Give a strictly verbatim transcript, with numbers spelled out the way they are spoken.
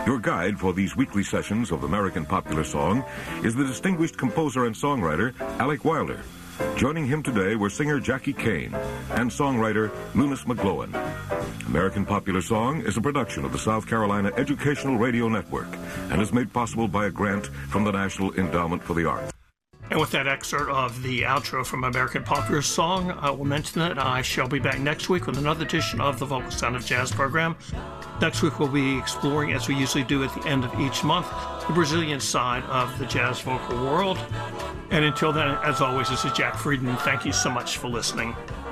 Your guide for these weekly sessions of American Popular Song is the distinguished composer and songwriter Alec Wilder. Joining him today were singer Jackie Kane and songwriter Lunis McGlowan. American Popular Song is a production of the South Carolina Educational Radio Network and is made possible by a grant from the National Endowment for the Arts. And with that excerpt of the outro from American Popular Song, I will mention that I shall be back next week with another edition of the Vocal Sound of Jazz program. Next week we'll be exploring, as we usually do at the end of each month, the Brazilian side of the jazz vocal world. And until then, as always, this is Jack Friedman. Thank you so much for listening.